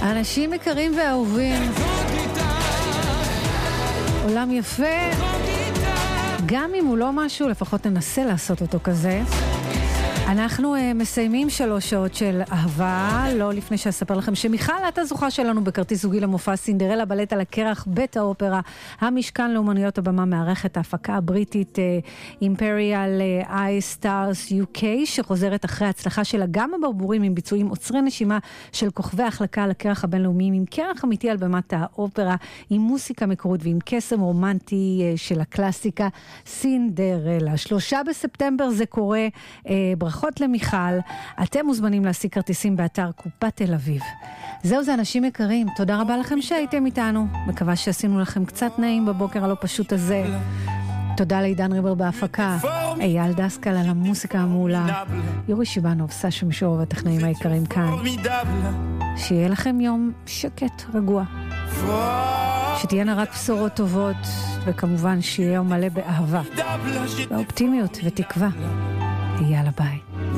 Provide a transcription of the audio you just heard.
אנשים יקרים ואהובים, עולם יפה, גם אם הוא לא משהו, לפחות ננסה לעשות אותו כזה. אנחנו מסיימים 3 שעות של אהבה, לא לפני שאספר לכם שמיכל, את הזוכה שלנו בכרטיס זוגי למופע סינדרלה בלט על הקרח בית האופרה, המשכן לאומנויות הבמה, מערכת ההפקה הבריטית אימפריאל איי סטארס UK, שחוזרת אחרי ההצלחה שלה גם הברבורים עם ביצועים עוצרי נשימה של כוכבי ההחלקה על הקרח הבינלאומיים, עם קרח אמיתי על במת האופרה, עם מוסיקה מקורית ועם קסם רומנטי של הקלאסיקה סינדרלה. 3 בספטמבר זה קורה, ברכות למיכל. אתם מוזמנים להשיג כרטיסים באתר קופת תל אביב. זהו, זה אנשים יקרים, תודה רבה לכם שהייתם איתנו, מקווה שעשינו לכם קצת נעים בבוקר הלא פשוט הזה. תודה לעידן ריבר בהפקה, אייל דסקל על המוסיקה המעולה, יורי שיבנוב, סשה משורוב הטכנאים היקרים כאן. שיהיה לכם יום שקט, רגוע, שתהיינה רק בשורות טובות, וכמובן שיהיה יום מלא באהבה ואופטימיות ותקווה. יאללה ביי.